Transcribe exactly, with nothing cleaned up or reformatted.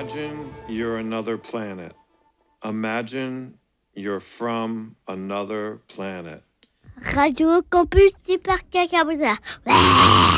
Imagine you're another planet. Imagine you're from another planet. Radio Campus Super Cacaboza.